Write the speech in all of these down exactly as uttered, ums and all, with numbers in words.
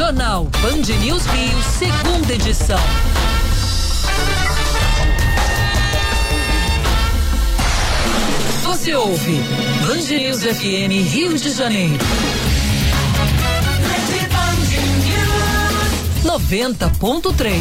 Jornal Band News Rio, segunda edição. Você ouve Band News F M Rio de Janeiro. noventa ponto três.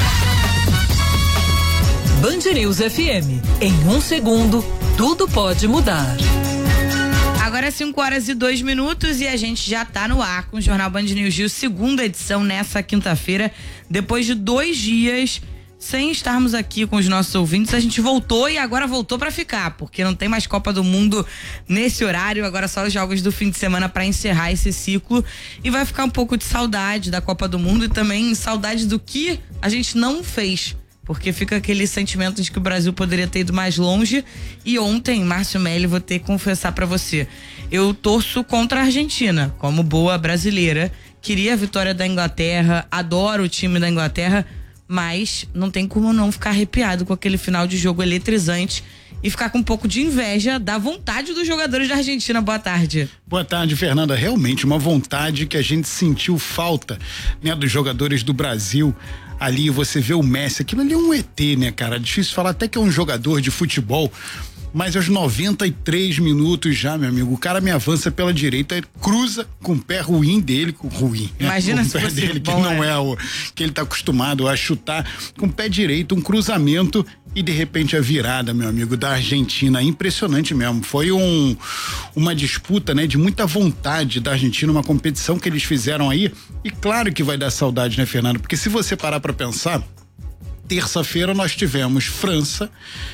Band News F M. Em um segundo, tudo pode mudar. Agora é cinco horas e dois minutos e a gente já tá no ar com o Jornal Band News Rio, segunda edição nessa quinta-feira. Depois de dois dias sem estarmos aqui com os nossos ouvintes, a gente voltou e agora voltou pra ficar, porque não tem mais Copa do Mundo nesse horário, agora só os jogos do fim de semana pra encerrar esse ciclo, e vai ficar um pouco de saudade da Copa do Mundo e também saudade do que a gente não fez, porque fica aquele sentimento de que o Brasil poderia ter ido mais longe. E ontem, Márcio Melli, vou ter que confessar pra você, eu torço contra a Argentina, como boa brasileira, queria a vitória da Inglaterra, adoro o time da Inglaterra, mas não tem como não ficar arrepiado com aquele final de jogo eletrizante e ficar com um pouco de inveja da vontade dos jogadores da Argentina. Boa tarde. Boa tarde, Fernanda. Realmente uma vontade que a gente sentiu falta, né, dos jogadores do Brasil. Ali você vê o Messi, aquilo ali é um E T, né, cara? Difícil falar até que é um jogador de futebol. Mas aos noventa e três minutos já, meu amigo, o cara me avança pela direita, cruza com o pé ruim dele, com ruim. Imagina né? se o pé fosse dele, bom, que não é. é o que ele tá acostumado a chutar, com o pé direito, um cruzamento e de repente a virada, meu amigo, da Argentina. Impressionante mesmo. Foi um, uma disputa, né, de muita vontade da Argentina, uma competição que eles fizeram aí. E claro que vai dar saudade, né, Fernando? Porque se você parar pra pensar, terça-feira nós tivemos França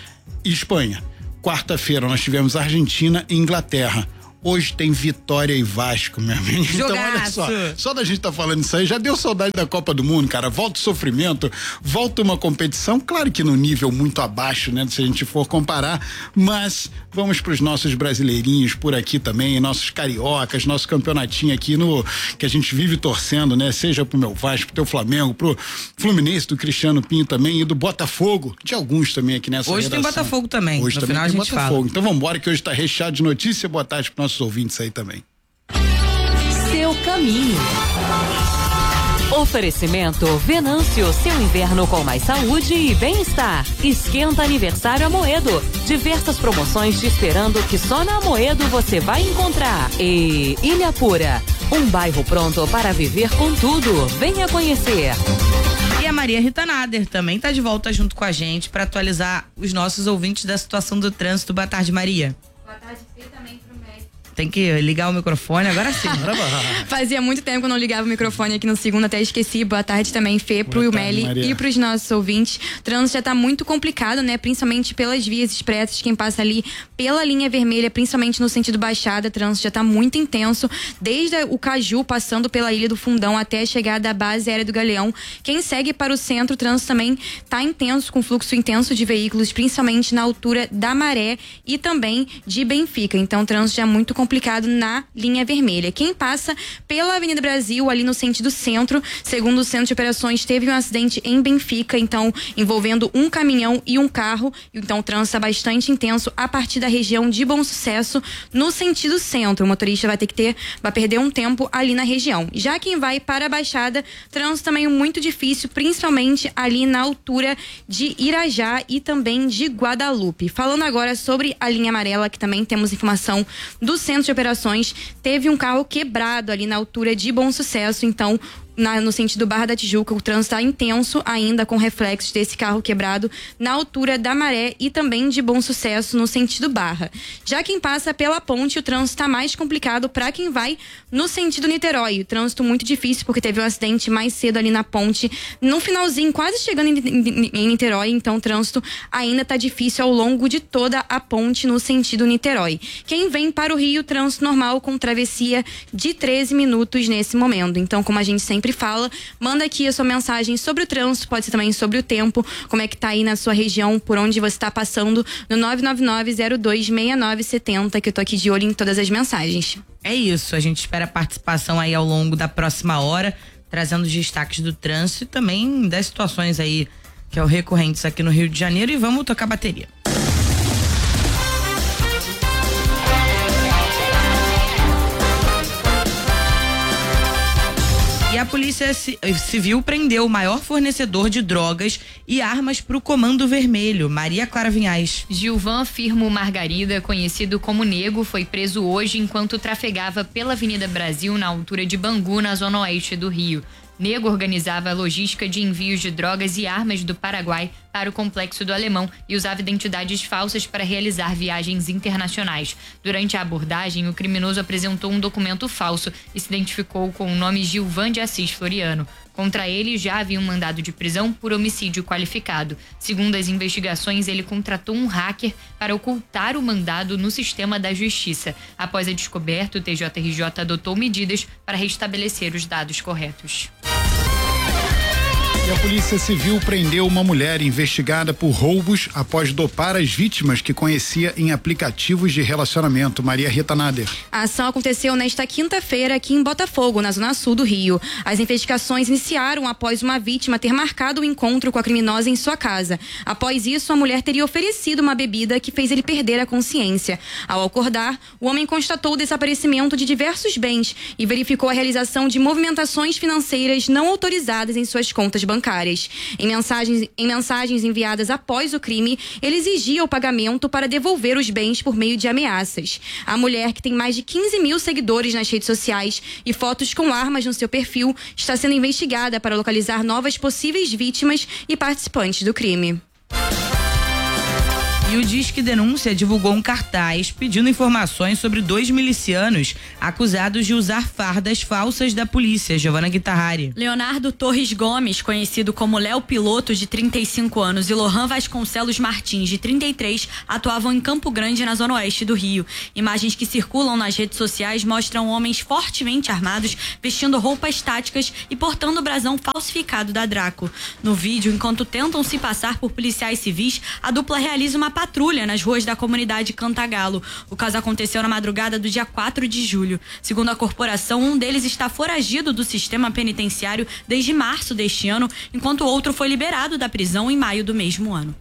e Espanha. Quarta-feira nós tivemos Argentina e Inglaterra. Hoje tem Vitória e Vasco, meu amigo. Jogaço. Então, olha só, só da gente tá falando isso aí, já deu saudade da Copa do Mundo, cara. Volta o sofrimento, volta uma competição, claro que no nível muito abaixo, né, se a gente for comparar, mas vamos pros nossos brasileirinhos por aqui também, nossos cariocas, nosso campeonatinho aqui no, que a gente vive torcendo, né, seja pro meu Vasco, pro teu Flamengo, pro Fluminense, do Cristiano Pinho também e do Botafogo, de alguns também aqui nessa Hoje redação. tem Botafogo também, hoje no também final tem a gente Botafogo. fala. Então vamos embora que hoje tá recheado de notícia. Boa tarde pro nossos ouvintes aí também. Seu caminho. Oferecimento Venâncio, seu inverno com mais saúde e bem-estar. Esquenta aniversário Amoedo. Diversas promoções te esperando que só na Amoedo você vai encontrar. E Ilha Pura, um bairro pronto para viver com tudo. Venha conhecer. E a Maria Rita Nader também tá de volta junto com a gente para atualizar os nossos ouvintes da situação do trânsito. Boa tarde, Maria. Boa tarde, Fê, também pro Médico. Tem que ligar o microfone, agora sim. Fazia muito tempo que eu não ligava o microfone aqui no segundo, até esqueci. Boa tarde também, Fê, pro Meli e pros nossos ouvintes. O trânsito já tá muito complicado, né? Principalmente pelas vias expressas, quem passa ali pela linha vermelha, principalmente no sentido Baixada, o trânsito já tá muito intenso, desde o Caju, passando pela Ilha do Fundão até chegar da base aérea do Galeão. Quem segue para o centro, o trânsito também tá intenso, com fluxo intenso de veículos, principalmente na altura da Maré e também de Benfica. Então o trânsito já é muito complicado na linha vermelha. Quem passa pela Avenida Brasil, ali no sentido centro, segundo o Centro de Operações, teve um acidente em Benfica, então envolvendo um caminhão e um carro. Então o trânsito é bastante intenso a partir da região de Bom Sucesso, no sentido centro. O motorista vai ter que ter, vai perder um tempo ali na região. Já quem vai para a Baixada, trânsito também muito difícil, principalmente ali na altura de Irajá e também de Guadalupe. Falando agora sobre a linha amarela, que também temos informação do Centro de Operações, teve um carro quebrado ali na altura de Bom Sucesso, então Na, no sentido Barra da Tijuca, o trânsito está intenso ainda, com reflexos desse carro quebrado na altura da Maré e também de Bom Sucesso no sentido Barra. Já quem passa pela ponte, o trânsito está mais complicado para quem vai no sentido Niterói. O trânsito muito difícil porque teve um acidente mais cedo ali na ponte, no finalzinho, quase chegando em, em, em Niterói, então o trânsito ainda está difícil ao longo de toda a ponte no sentido Niterói. Quem vem para o Rio, trânsito normal com travessia de treze minutos nesse momento. Então, como a gente sempre sempre fala, manda aqui a sua mensagem sobre o trânsito, pode ser também sobre o tempo, como é que tá aí na sua região, por onde você tá passando, no nove nove nove, zero dois, seis nove sete zero, que eu tô aqui de olho em todas as mensagens. É isso, a gente espera a participação aí ao longo da próxima hora, trazendo os destaques do trânsito e também das situações aí que é o recorrentes aqui no Rio de Janeiro, e vamos tocar bateria. E a Polícia Civil prendeu o maior fornecedor de drogas e armas para o Comando Vermelho. Maria Clara Vinhais. Gilvan Firmo Margarida, conhecido como Nego, foi preso hoje enquanto trafegava pela Avenida Brasil, na altura de Bangu, na zona oeste do Rio. Nego organizava a logística de envios de drogas e armas do Paraguai para o Complexo do Alemão e usava identidades falsas para realizar viagens internacionais. Durante a abordagem, o criminoso apresentou um documento falso e se identificou com o nome Gilvan de Assis Floriano. Contra ele já havia um mandado de prisão por homicídio qualificado. Segundo as investigações, ele contratou um hacker para ocultar o mandado no sistema da justiça. Após a descoberta, o T J R J adotou medidas para restabelecer os dados corretos. E a Polícia Civil prendeu uma mulher investigada por roubos após dopar as vítimas que conhecia em aplicativos de relacionamento. Maria Rita Nader. A ação aconteceu nesta quinta-feira aqui em Botafogo, na zona sul do Rio. As investigações iniciaram após uma vítima ter marcado o encontro com a criminosa em sua casa. Após isso, a mulher teria oferecido uma bebida que fez ele perder a consciência. Ao acordar, o homem constatou o desaparecimento de diversos bens e verificou a realização de movimentações financeiras não autorizadas em suas contas bancárias. Em mensagens, em mensagens enviadas após o crime, ele exigia o pagamento para devolver os bens por meio de ameaças. A mulher, que tem mais de quinze mil seguidores nas redes sociais e fotos com armas no seu perfil, está sendo investigada para localizar novas possíveis vítimas e participantes do crime. E o Disque Denúncia divulgou um cartaz pedindo informações sobre dois milicianos acusados de usar fardas falsas da polícia. Giovana Guitarrari. Leonardo Torres Gomes, conhecido como Léo Piloto, de trinta e cinco anos, e Lohan Vasconcelos Martins, de trinta e três, atuavam em Campo Grande, na zona oeste do Rio. Imagens que circulam nas redes sociais mostram homens fortemente armados, vestindo roupas táticas e portando o brasão falsificado da Draco. No vídeo, enquanto tentam se passar por policiais civis, a dupla realiza uma patrulha nas ruas da comunidade Cantagalo. O caso aconteceu na madrugada do dia quatro de julho. Segundo a corporação, um deles está foragido do sistema penitenciário desde março deste ano, enquanto o outro foi liberado da prisão em maio do mesmo ano.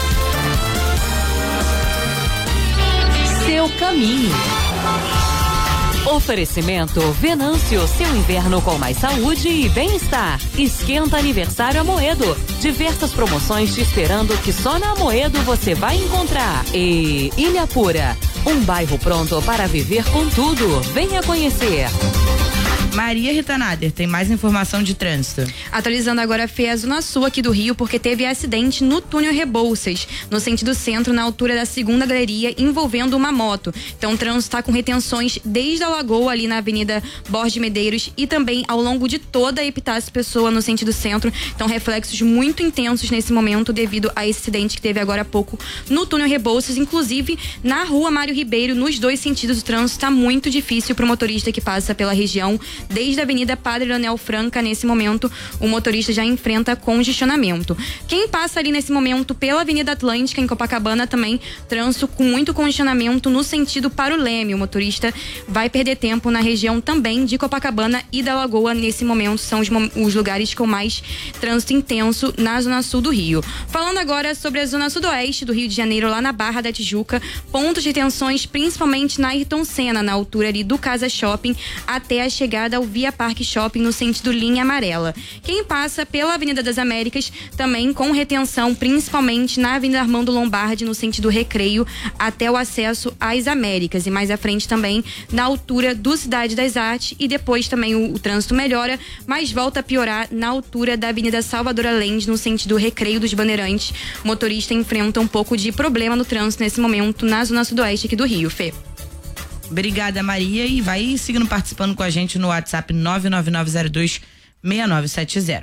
Seu caminho. Oferecimento Venâncio, seu inverno com mais saúde e bem-estar. Esquenta aniversário Amoedo. Diversas promoções te esperando que só na Amoedo você vai encontrar. E Ilha Pura, um bairro pronto para viver com tudo. Venha conhecer. Maria Rita Nader, tem mais informação de trânsito. Atualizando agora a F E A Zona Sul aqui do Rio, porque teve acidente no túnel Rebouças, no sentido centro, na altura da segunda galeria, envolvendo uma moto. Então o trânsito está com retenções desde a Lagoa, ali na Avenida Borges de Medeiros, e também ao longo de toda a Epitácio Pessoa, no sentido centro. Então reflexos muito intensos nesse momento devido a esse acidente que teve agora há pouco no túnel Rebouças, inclusive na rua Mário Ribeiro, nos dois sentidos. O trânsito está muito difícil para o motorista que passa pela região. Desde a Avenida Padre Leonel Franca, nesse momento, o motorista já enfrenta congestionamento. Quem passa ali nesse momento pela Avenida Atlântica, em Copacabana, também trânsito com muito congestionamento no sentido para o Leme. O motorista vai perder tempo na região também de Copacabana e da Lagoa. Nesse momento, são os, os lugares com mais trânsito intenso na Zona Sul do Rio. Falando agora sobre a Zona Sudoeste do Rio de Janeiro, lá na Barra da Tijuca, pontos de tensões principalmente na Ayrton Senna, na altura ali do Casa Shopping, até a chegada ao Via Parque Shopping, no sentido linha amarela. Quem passa pela Avenida das Américas, também com retenção, principalmente na Avenida Armando Lombardi, no sentido Recreio, até o acesso às Américas. E mais à frente também, na altura do Cidade das Artes, e depois também o, o trânsito melhora, mas volta a piorar na altura da Avenida Salvador Allende, no sentido Recreio dos Bandeirantes. O motorista enfrenta um pouco de problema no trânsito nesse momento, na Zona Sudoeste aqui do Rio. Fê. Obrigada, Maria, e vai seguindo participando com a gente no WhatsApp nove nove nove zero dois seis nove sete zero.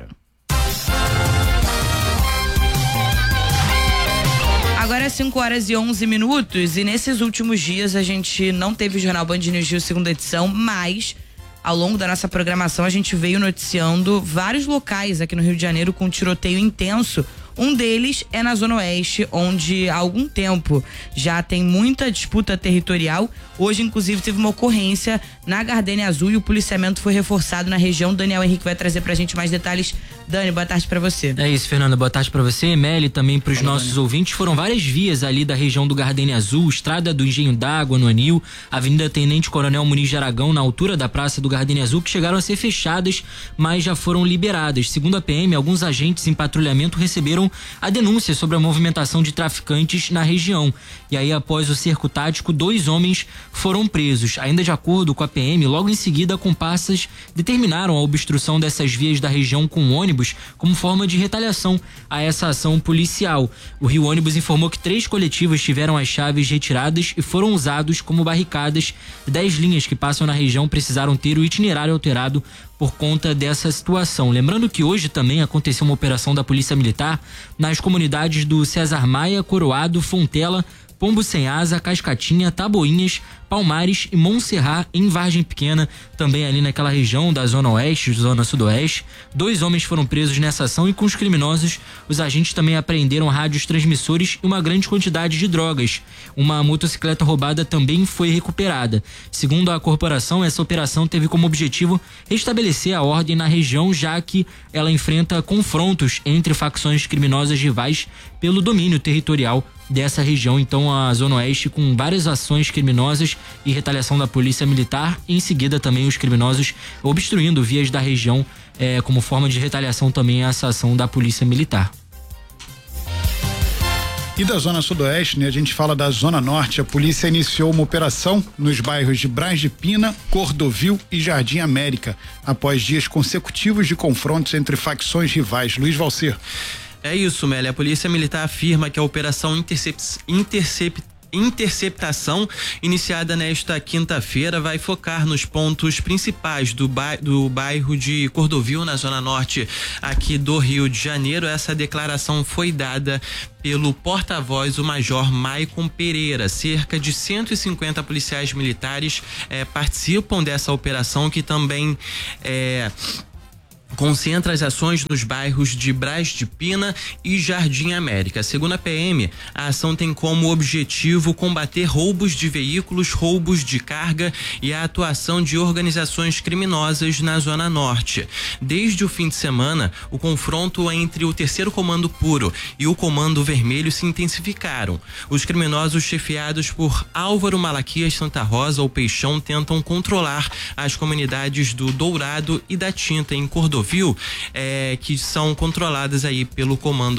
Agora é cinco horas e onze minutos, e nesses últimos dias a gente não teve o Jornal Band News Rio segunda edição, mas ao longo da nossa programação a gente veio noticiando vários locais aqui no Rio de Janeiro com tiroteio intenso. Um deles é na Zona Oeste, onde há algum tempo já tem muita disputa territorial. Hoje, inclusive, teve uma ocorrência na Gardênia Azul e o policiamento foi reforçado na região. Daniel Henrique vai trazer pra gente mais detalhes Dani, boa tarde pra você. É isso, Fernanda, boa tarde pra você, Meli, também pros Olá, nossos Dani. ouvintes. Foram várias vias ali da região do Gardenia Azul, Estrada do Engenho d'Água, no Anil, Avenida Tenente Coronel Muniz de Aragão, na altura da Praça do Gardenia Azul, que chegaram a ser fechadas, mas já foram liberadas. Segundo a P M, alguns agentes em patrulhamento receberam a denúncia sobre a movimentação de traficantes na região. E aí, após o cerco tático, dois homens foram presos. Ainda de acordo com a P M, logo em seguida, comparsas determinaram a obstrução dessas vias da região com ônibus como forma de retaliação a essa ação policial. O Rio Ônibus informou que três coletivos tiveram as chaves retiradas e foram usados como barricadas. Dez linhas que passam na região precisaram ter o itinerário alterado por conta dessa situação. Lembrando que hoje também aconteceu uma operação da Polícia Militar nas comunidades do César Maia, Coroado, Fontela, Pombo Sem Asa, Cascatinha, Taboinhas, Palmares e Montserrat, em Vargem Pequena, também ali naquela região da Zona Oeste, Zona Sudoeste. Dois homens foram presos nessa ação e com os criminosos, os agentes também apreenderam rádios transmissores e uma grande quantidade de drogas. Uma motocicleta roubada também foi recuperada. Segundo a corporação, essa operação teve como objetivo restabelecer a ordem na região, já que ela enfrenta confrontos entre facções criminosas rivais pelo domínio territorial dessa região. Então, a Zona Oeste com várias ações criminosas e retaliação da Polícia Militar, e em seguida também os criminosos obstruindo vias da região eh, como forma de retaliação também a essa ação da Polícia Militar. E da Zona Sudoeste, né? A gente fala da Zona Norte. A polícia iniciou uma operação nos bairros de Braz de Pina, Cordovil e Jardim América, após dias consecutivos de confrontos entre facções rivais. Luiz Valcer. É isso, Meli. A Polícia Militar afirma que a operação intercept, intercept, interceptação, iniciada nesta quinta-feira, vai focar nos pontos principais do, ba, do bairro de Cordovil, na Zona Norte aqui do Rio de Janeiro. Essa declaração foi dada pelo porta-voz, o Major Maicon Pereira. Cerca de cento e cinquenta policiais militares eh, participam dessa operação, que também é eh, concentra as ações nos bairros de Braz de Pina e Jardim América. Segundo a P M, a ação tem como objetivo combater roubos de veículos, roubos de carga e a atuação de organizações criminosas na Zona Norte. Desde o fim de semana, o confronto entre o Terceiro Comando Puro e o Comando Vermelho se intensificaram. Os criminosos, chefiados por Álvaro Malaquias Santa Rosa ou Peixão, tentam controlar as comunidades do Dourado e da Tinta, em Cordovil, É, que são controladas aí pelo Comando